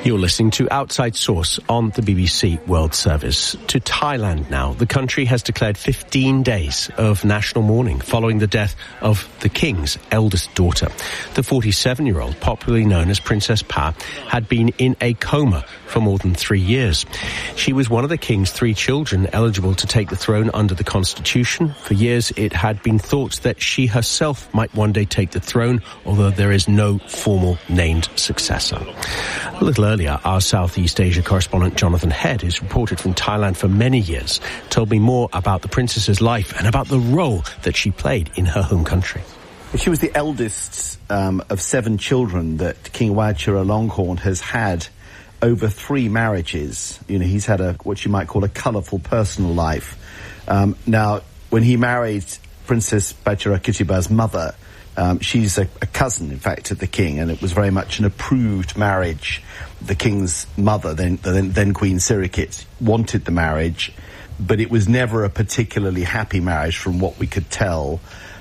You're listening to Outside Source on the BBC World Service. To Thailand now. The country has declared 15 days of national mourning following the death of the king's eldest daughter. The 47-year-old, popularly known as Princess Pa, had been in a coma for more than 3 years. She was one of the king's 3 children eligible to take the throne under the constitution. For years, it had been thought that she herself might one day take the throne, although there is no formal named successor. A little earlier, our Southeast Asia correspondent Jonathan Head, who's reported from Thailand for many years, told me more about the princess's life and about the role that she played in her home country. She was the eldest of 7 children that King Vajiralongkorn has had over 3 marriages. You know, he's had what you might call a colourful personal life. Now, when he married Princess Vajirakitiba's mother, she's a cousin, in fact, of the king, and it was very much an approved marriage. The king's mother, then Queen Sirikit, wanted the marriage, but it was never a particularly happy marriage from what we could tell.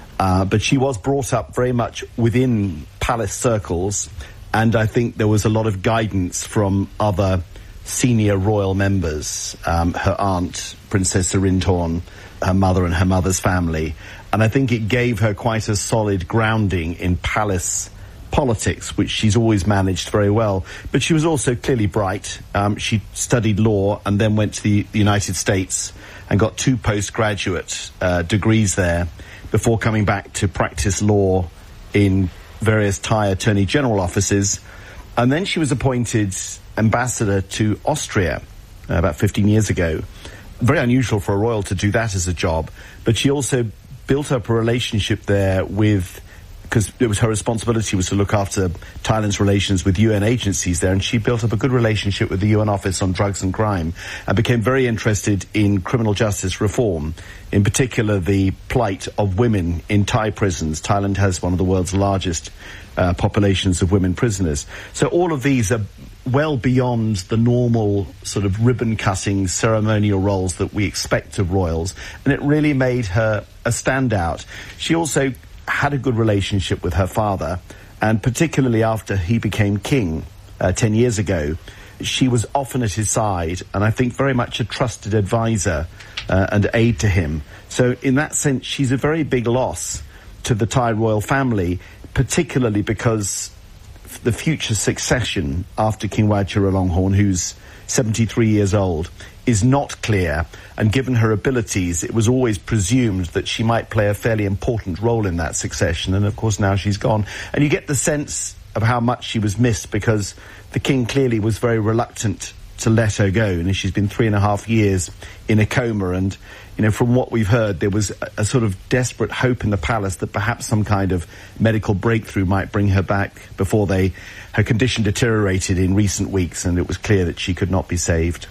But she was brought up very much within palace circles, and I think there was a lot of guidance from other senior royal members, her aunt, Princess Serinthorn, her mother and her mother's family. And I think it gave her quite a solid grounding in palace politics, which she's always managed very well. But she was also clearly bright. She studied law and then went to the United States and got 2 postgraduate degrees there before coming back to practice law in various Thai Attorney General offices. And then she was appointed ambassador to Austria about 15 years ago. Very unusual for a royal to do that as a job. But she also built up a relationship there because it was her responsibility was to look after Thailand's relations with UN agencies there, and she built up a good relationship with the UN Office on Drugs and Crime and became very interested in criminal justice reform, in particular the plight of women in Thai prisons. Thailand has one of the world's largest populations of women prisoners. So all of these are well beyond the normal sort of ribbon-cutting ceremonial roles that we expect of royals, and it really made her a standout. She also had a good relationship with her father, and particularly after he became king 10 years ago, she was often at his side, and I think very much a trusted advisor and aide to him. So in that sense, she's a very big loss to the Thai royal family, particularly because the future succession after King Vajiralongkorn, who's 73 years old, is not clear, and given her abilities, it was always presumed that she might play a fairly important role in that succession, and of course now she's gone. And you get the sense of how much she was missed, because the king clearly was very reluctant to let her go, and she's been 3.5 years in a coma, and you know, from what we've heard, there was a sort of desperate hope in the palace that perhaps some kind of medical breakthrough might bring her back before her condition deteriorated in recent weeks, and it was clear that she could not be saved.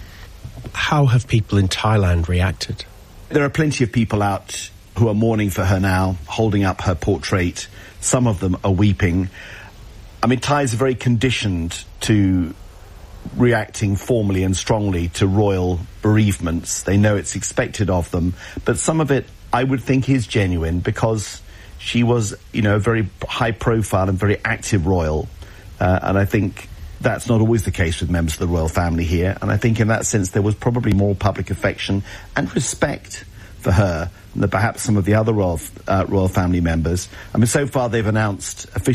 How have people in Thailand reacted? There are plenty of people out who are mourning for her now, holding up her portrait. Some of them are weeping. I mean, Thais are very conditioned to reacting formally and strongly to royal bereavements. They know it's expected of them, but some of it I would think is genuine, because she was, you know, a very high profile and very active royal, and I think that's not always the case with members of the royal family here, and I think in that sense there was probably more public affection and respect for her than perhaps some of the other royal family members. I mean, so far they've announced officially